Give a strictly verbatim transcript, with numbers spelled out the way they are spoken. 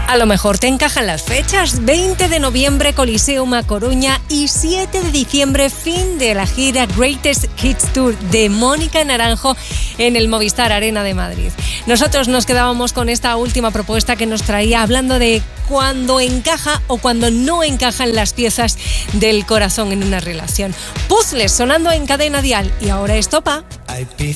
A lo mejor te encajan las fechas. veinte de noviembre, Coliseum a Coruña, y siete de diciembre, fin de la gira Greatest Hits Tour de Mónica Naranjo en el Movistar Arena de Madrid. Nosotros nos quedábamos con esta última propuesta que nos traía, hablando de cuando encaja o cuando no encajan las piezas del corazón en una relación. Puzzles sonando en Cadena Dial, y ahora Estopa. Hay